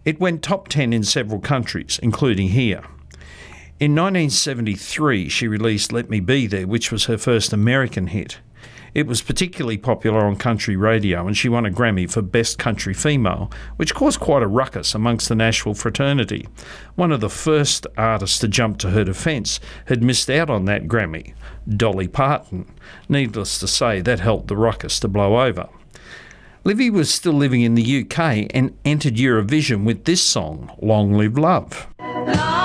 It went top 10 in several countries, including here. In 1973, she released Let Me Be There, which was her first American hit. It was particularly popular on country radio, and she won a Grammy for Best Country Female, which caused quite a ruckus amongst the Nashville fraternity. One of the first artists to jump to her defence had missed out on that Grammy, Dolly Parton. Needless to say, that helped the ruckus to blow over. Livy was still living in the UK and entered Eurovision with this song, Long Live Love.